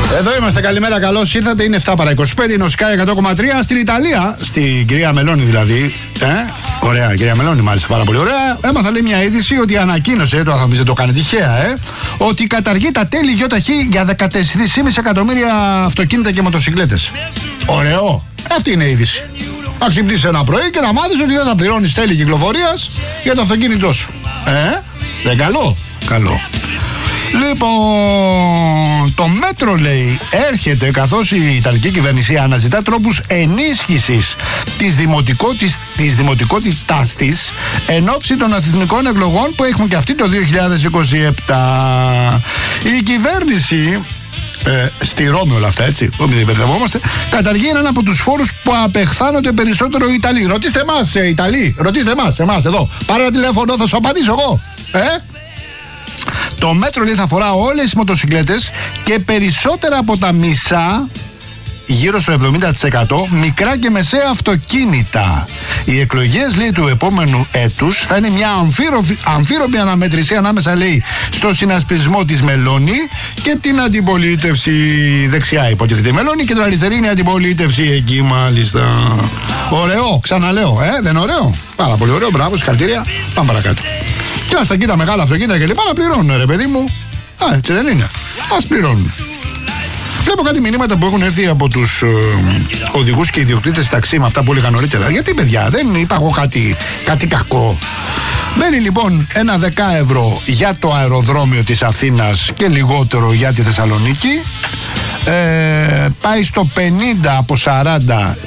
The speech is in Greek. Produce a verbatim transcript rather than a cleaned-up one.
Εδώ είμαστε, καλημέρα, καλώς ήρθατε. Είναι εφτά παρά είκοσι πέντε, είναι ο Sky εκατό κόμμα τρία στην Ιταλία. Στην κυρία Μελώνη δηλαδή. Ε, ωραία, κυρία Μελώνη, μάλιστα, πάρα πολύ ωραία. Έμαθα, λέει, μια είδηση ότι ανακοίνωσε, το θα μην το κάνει τυχαία, ε, ότι καταργεί τα τέλη ΙΟΤΑΧΗ για δεκατέσσερα κόμμα πέντε εκατομμύρια αυτοκίνητα και μοτοσυκλέτες. Ωραίο. Αυτή είναι η είδηση. Να ξυπνήσεις ένα πρωί και να μάθεις ότι δεν θα πληρώνεις τέλη κυκλοφορίας για το αυτοκίνητό σου. Ε, δεν καλό. Καλό. Λοιπόν, το μέτρο, λέει, έρχεται καθώς η Ιταλική κυβέρνηση αναζητά τρόπους ενίσχυσης της, δημοτικότης, της δημοτικότητάς της εν ώψη των εθνικών εκλογών που έχουμε και αυτή το δύο χιλιάδες είκοσι επτά. Η κυβέρνηση, ε, στη Ρώμη όλα αυτά, έτσι, μην δεν μπερδευόμαστε, καταργεί έναν από τους φόρους που απεχθάνονται περισσότερο οι Ιταλοί. Ρωτήστε εμάς, ε, Ιταλοί, ρωτήστε εμάς, εμάς εδώ. Πάρε ένα τηλέφωνο, θα σου απαντήσω εγώ. Ε? Το μέτρο, λέει, θα αφορά όλες τις μοτοσυκλέτες και περισσότερα από τα μισά, γύρω στο εβδομήντα τοις εκατό, μικρά και μεσαία αυτοκίνητα. Οι εκλογές, λέει, του επόμενου έτους θα είναι μια αμφίροπη αναμέτρηση ανάμεσα, λέει, στο συνασπισμό της Μελώνη και την αντιπολίτευση. Δεξιά υποτίθεται η Μελώνη και την αριστερή είναι η αντιπολίτευση εκεί, μάλιστα. Ωραίο, ξαναλέω, ε, δεν είναι ωραίο? Πάρα πολύ ωραίο, μπράβο, συγχαρητήρια. Πάμε παρακάτω. Και ας τα κοίτα μεγάλα αυτοκίνητα και λοιπά να πληρώνουν, ρε παιδί μου. Α, έτσι δεν είναι? Ας πληρώνουν. Βλέπω κάτι μηνύματα που έχουν έρθει από τους ε, οδηγούς και ιδιοκτήτες ταξί με αυτά που έλεγα νωρίτερα. Γιατί, παιδιά, δεν είπα εγώ κάτι, κάτι κακό? Μένει λοιπόν ένα δέκα ευρώ για το αεροδρόμιο της Αθήνας και λιγότερο για τη Θεσσαλονίκη. Ε, πάει στο πενήντα από σαράντα